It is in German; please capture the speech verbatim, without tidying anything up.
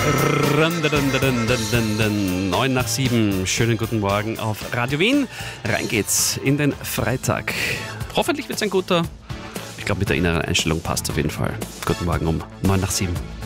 neun nach sieben. Schönen guten Morgen auf Radio Wien. Rein geht's in den Freitag. Hoffentlich wird's ein guter. Ich glaube, mit der inneren Einstellung passt auf jeden Fall. Guten Morgen um neun nach sieben.